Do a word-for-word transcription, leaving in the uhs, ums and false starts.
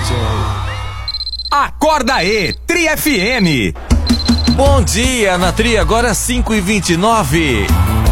Acorda aí, Tri F M. Bom dia, na Tri, agora cinco e vinte e nove.